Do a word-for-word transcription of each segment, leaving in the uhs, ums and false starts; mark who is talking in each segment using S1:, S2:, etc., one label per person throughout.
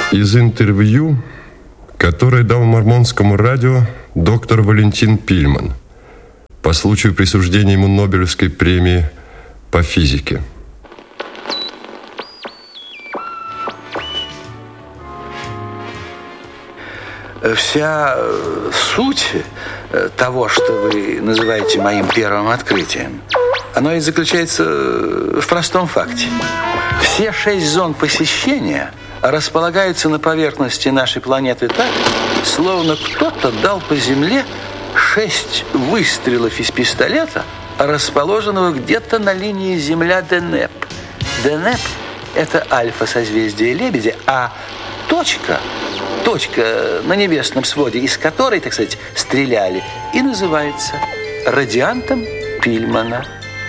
S1: Из интервью, которое дал Мормонскому радио доктор Валентин Пильман по случаю присуждения ему Нобелевской премии по физике.
S2: Вся суть того, что вы называете моим первым открытием, оно и заключается в простом факте. Все шесть зон посещения располагаются на поверхности нашей планеты так, словно кто-то дал по Земле шесть выстрелов из пистолета, расположенного где-то на линии Земля-Денеп. Денеп – это альфа-созвездие Лебедя, а точка, точка на небесном своде, из которой, так сказать, стреляли, и называется радиантом Пильмана.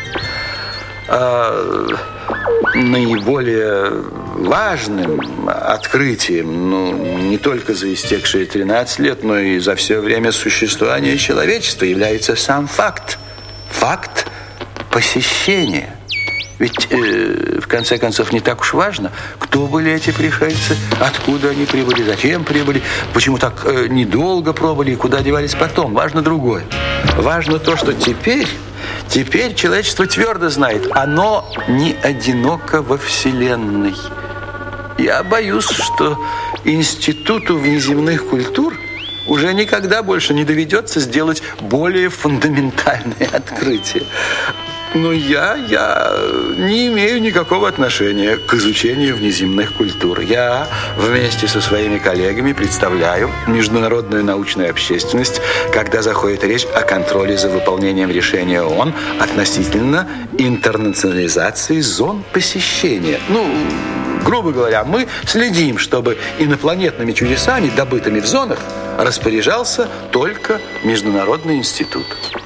S2: А наиболее важным открытием, ну, не только за истекшие тринадцать лет, но и за все время существования человечества является сам факт. Факт посещения. Ведь, э, в конце концов, не так уж важно, кто были эти пришельцы, откуда они прибыли, зачем прибыли, почему так э, недолго пробыли и куда девались потом. Важно другое. Важно то, что теперь... Теперь человечество твердо знает, оно не одиноко во Вселенной. Я боюсь, что Институту внеземных культур уже никогда больше не доведется сделать более фундаментальные открытия. Но я, я не имею никакого отношения к изучению внеземных культур. Я вместе со своими коллегами представляю международную научную общественность, когда заходит речь о контроле за выполнением решения ООН относительно интернационализации зон посещения. Ну, грубо говоря, мы следим, чтобы инопланетными чудесами, добытыми в зонах, распоряжался только Международный институт.